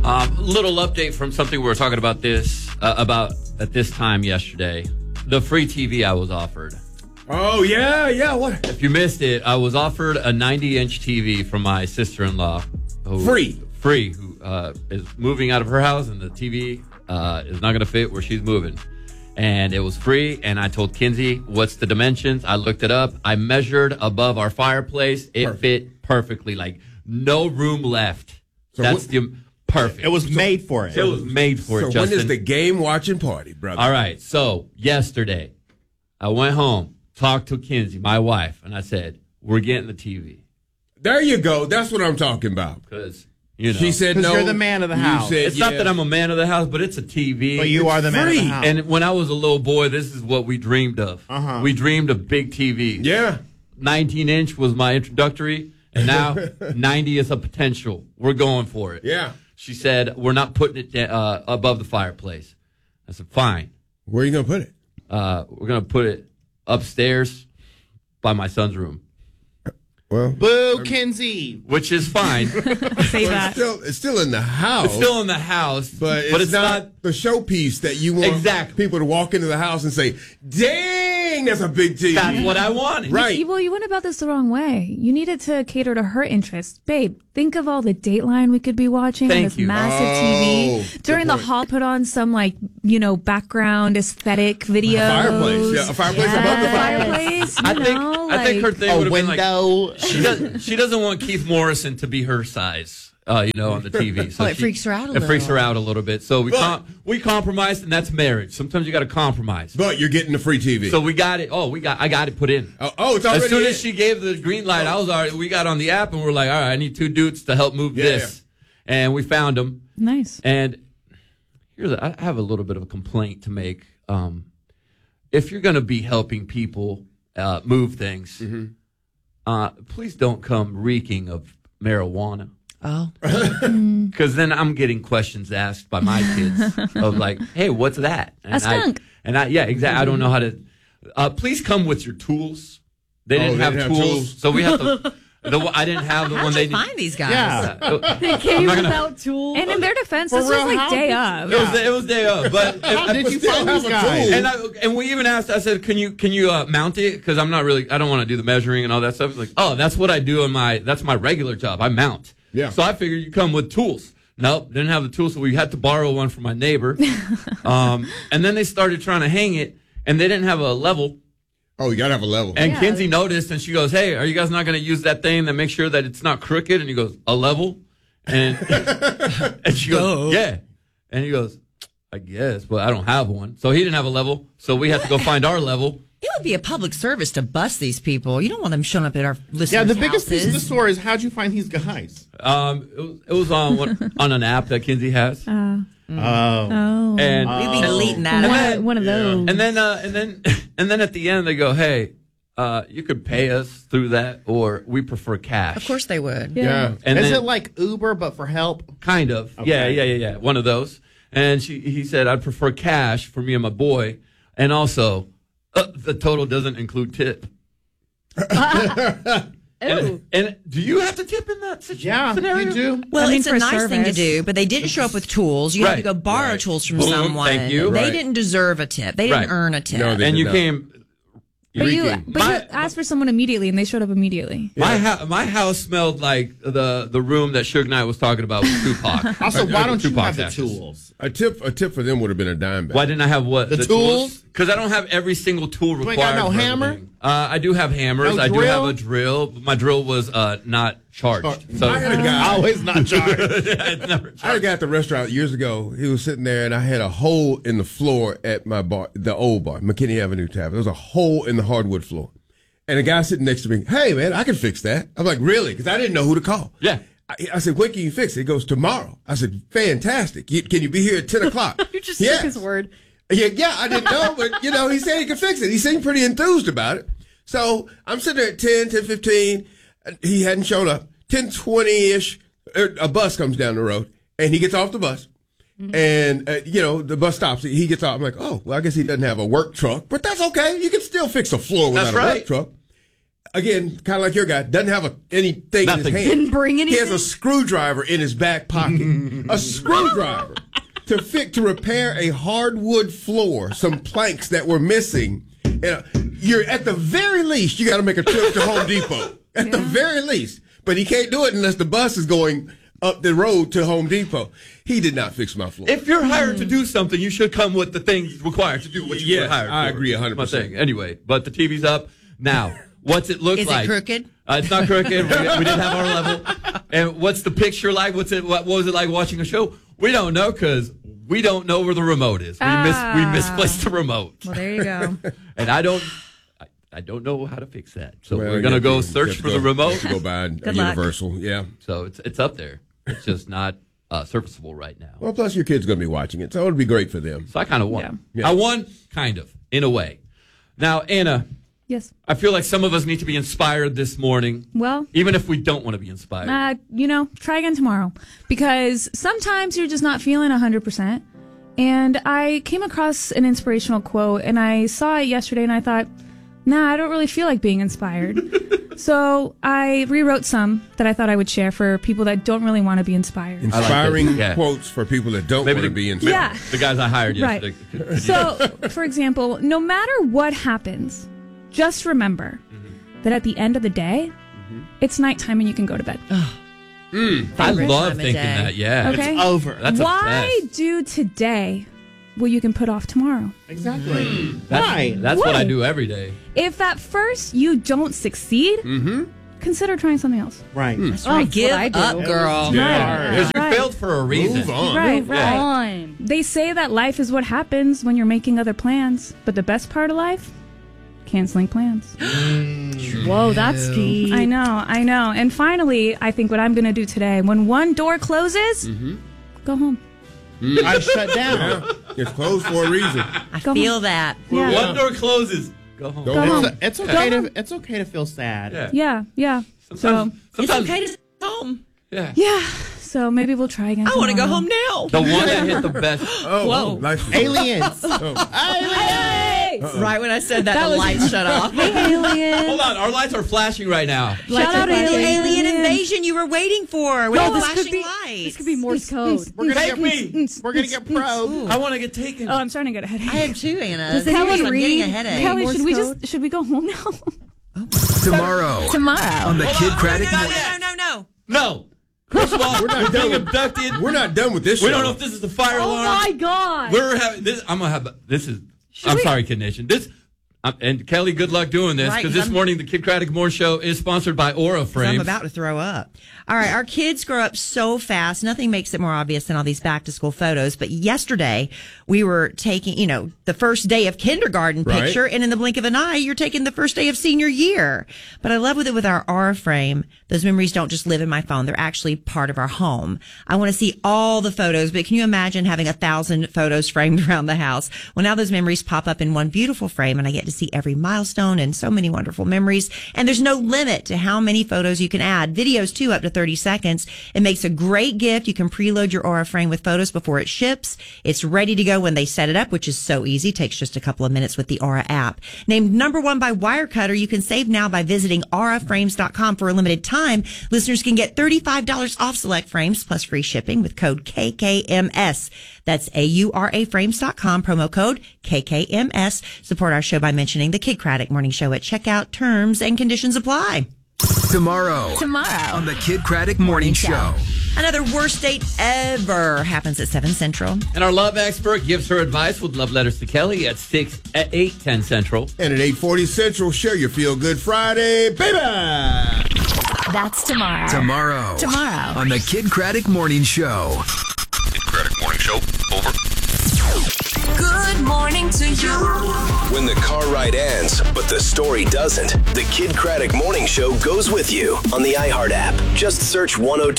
Little update from something we were talking about about at this time yesterday. The free TV I was offered. Oh, yeah. What? If you missed it, I was offered a 90-inch TV from my sister-in-law. Free, who is moving out of her house, and the TV is not going to fit where she's moving. And it was free, and I told Kinsey, what's the dimensions? I looked it up. I measured above our fireplace. It fit perfectly, like no room left. So That's perfect. It was made for it. It was made for it, So when Justin. is the game watching party, brother? All right, so yesterday, I went home, talked to Kinsey, my wife, and I said, we're getting the TV. There you go. That's what I'm talking about. Because, you know. She said no. You're the man of the house. Said It's not that I'm a man of the house, but it's a TV. But you are the man of the free. house. And when I was a little boy, this is what we dreamed of. We dreamed of big TVs. Yeah. 19-inch was my introductory, and now 90 is a potential. We're going for it. Yeah. She said, we're not putting it above the fireplace. I said, fine. Where are you going to put it? We're going to put it upstairs by my son's room. Well, Boo, Kinsey. Which is fine. Say that. it's still in the house. It's still in the house, but it's not the showpiece that you want people to walk into the house and say, dang, that's a big TV. That's what I wanted. Right. Well, you went about this the wrong way. You needed to cater to her interests. Babe, think of all the Dateline we could be watching on this massive TV. During the hall, put on some, background aesthetic videos. Fireplace. Yeah, a fireplace above the fireplace. I think her thing would have been window. she doesn't want Keith Morrison to be her size, on the TV. So it freaks her out a little. It freaks her out a little bit. So we compromised, and that's marriage. Sometimes you got to compromise. But you're getting the free TV. So we got it. I got it put in. Oh, it's already as soon in. as she gave the green light, we got on the app, and we're like, all right, I need 2 dudes to help move this. Yeah. And we found them. Nice. And I have a little bit of a complaint to make. If you're going to be helping people move things, please don't come reeking of marijuana. Oh. Because then I'm getting questions asked by my kids of like, hey, what's that? And a skunk. Exactly. I don't know how to. Please come with your tools. They didn't have tools, so we have to. I didn't have the one they How'd you find these guys? Yeah. They came without tools. And in their defense, this was like day of. It was day of. But how did you find these guys? And we even asked. I said, "Can you mount it? Because I don't want to do the measuring and all that stuff." It's like, oh, that's what I do that's my regular job. I mount. Yeah. So I figured you come with tools. Nope, didn't have the tools, so we had to borrow one from my neighbor. And then they started trying to hang it, and they didn't have a level. Oh, you got to have a level. And Kinsey noticed, and she goes, hey, are you guys not going to use that thing to make sure that it's not crooked? And he goes, a level? And and she goes, yeah. And he goes, I guess, but I don't have one. So he didn't have a level, so we had to go find our level. It would be a public service to bust these people. You don't want them showing up at our listeners' Yeah, the biggest piece of the houses. story is how'd you find these guys? It was on an app that Kinsey has. Oh. And We'd be deleting that. One of those. And then at the end they go, hey, you could pay us through that, or we prefer cash. Of course they would. Yeah. And Is then, it like Uber but for help? kind of? Okay. Yeah. One of those. And he said, I'd prefer cash for me and my boy, and also the total doesn't include tip. And do you have to tip in that scenario? You do. Well, I mean, it's a for nice thing to service. do, but they didn't show up with tools. You had to Right. go borrow tools from Boom, someone. thank you. They Right. didn't deserve a tip. They didn't Right. earn a tip. No, they And did you not. came. But you My- asked for someone immediately, and they showed up immediately. My house smelled like the room that Suge Knight was talking about with Tupac. Also, why don't you Tupac have the ashes. tools? A tip for them would have been a dime bag. Why didn't I have what? The tools? Because I don't have every single tool required. ain't got no for hammer? everything. I do have hammers. No I do drill? have a drill. But my drill was not charged. So I had a guy. Always not charged. it's never I had a guy at the restaurant years ago. He was sitting there, and I had a hole in the floor at my bar, the old bar, McKinney Avenue Tavern. There was a hole in the hardwood floor. And a guy sitting next to me, hey, man, I can fix that. I'm like, really? Because I didn't know who to call. Yeah. I said, when can you fix it? He goes, tomorrow. I said, fantastic. Can you be here at 10 o'clock? You just Yes. took his word. Yeah, I didn't know, but, he said he could fix it. He seemed pretty enthused about it. So I'm sitting there at 10:15. He hadn't shown up. 10:20-ish, a bus comes down the road, and he gets off the bus. And, the bus stops. He gets off. I'm like, oh, well, I guess he doesn't have a work truck, but that's okay. You can still fix a floor without That's a right. work truck. again, kind of like your guy, doesn't have anything in his hand. Didn't bring anything. He has a screwdriver in his back pocket. A screwdriver to repair a hardwood floor, some planks that were missing. You're at the very least, you got to make a trip to Home Depot. At the very least. But he can't do it unless the bus is going up the road to Home Depot. He did not fix my floor. If you're hired to do something, you should come with the things required to do what you were hired for. I agree 100%. My thing. Anyway, but the TV's up. Now, what's it look like? Is it crooked? It's not crooked. we didn't have our level. And what's the picture like? What was it like watching a show? We don't know because we don't know where the remote is. We misplaced the remote. Well, there you go. And I don't know how to fix that. So we're going to go search for the remote. Go buy a Universal. Yeah. So it's up there. It's just not serviceable right now. Well, plus your kid's going to be watching it, so it'll be great for them. So I kind of won. Yeah. I won, kind of, in a way. Now, Anna. Yes. I feel like some of us need to be inspired this morning. Well, even if we don't want to be inspired. Try again tomorrow. Because sometimes you're just not feeling 100%. And I came across an inspirational quote, and I saw it yesterday, and I thought, I don't really feel like being inspired. So I rewrote some that I thought I would share for people that don't really want to be inspired. Inspiring quotes for people that don't want to be inspired. Yeah. The guys I hired yesterday. Right. So, for example, no matter what happens, just remember that at the end of the day, it's nighttime and you can go to bed. I love thinking that, yeah. Okay? It's over. That's Why do today what you can put off tomorrow? Exactly. That's what I do every day. If at first you don't succeed, consider trying something else. Right. That's right. Give up, girl. Because you failed for a reason. Move on. Right. They say that life is what happens when you're making other plans, but the best part of life? Canceling plans. Whoa, that's deep. I know. And finally, I think what I'm going to do today, when one door closes, go home. I shut down. Yeah. It's closed for a reason. I feel that. When one door closes, go home. Go home. It's okay to feel sad. Yeah. Sometimes It's okay to stay home. Yeah. So maybe we'll try again. I want to go tomorrow. home now. The one that hit the best. Whoa. Nice. Aliens. Right when I said that, the lights shut off. Alien. Hold on, our lights are flashing right now. Shout out The alien. alien invasion you were waiting for with the flashing lights. This could be Morse code. We're Take gonna me. get probed. I want to get taken. Oh, I'm starting to get a headache. I am too, Anna. Does anyone Seriously, I'm read? getting a headache. Kelly, should we go home now? Tomorrow on the Kid Craddock Morning. No. First of all, we're being abducted. We're not done with this show. We don't know if this is the fire alarm. Oh my God. We're having this. I'm gonna have this is. I'm sorry, Kid Nation. This. And Kelly, good luck doing this because this morning the Kid Craddock Morning Show is sponsored by Aura Frames. I'm about to throw up. All right, our kids grow up so fast. Nothing makes it more obvious than all these back to school photos. But yesterday we were taking, the first day of kindergarten picture, and in the blink of an eye, you're taking the first day of senior year. But I love with our Aura Frame, those memories don't just live in my phone; they're actually part of our home. I want to see all the photos, but can you imagine having 1,000 photos framed around the house? Well, now those memories pop up in one beautiful frame, and I get to see every milestone and so many wonderful memories. And there's no limit to how many photos you can add. Videos too, up to 30 seconds. It makes a great gift. You can preload your Aura Frame with photos before it ships. It's ready to go when they set it up, which is so easy. It takes just a couple of minutes with the Aura app. Named #1 by Wirecutter, you can save now by visiting auraframes.com for a limited time. Listeners can get $35 off select frames plus free shipping with code KKMS. That's auraframes.com, promo code KKMS. Support our show by mentioning the Kid Craddock Morning Show at checkout. Terms and conditions apply. Tomorrow on the Kid Craddock Morning Show. Another worst date ever happens at 7 Central. And our love expert gives her advice with love letters to Kelly at 8, 10 Central. And at 8:40 Central, share your Feel Good Friday, baby! That's tomorrow. Tomorrow on the Kid Craddock Morning Show. Kid Craddock Morning Show, over. Good morning to you. When the car ride ends, but the story doesn't, the Kid Craddock Morning Show goes with you on the iHeart app. Just search 102.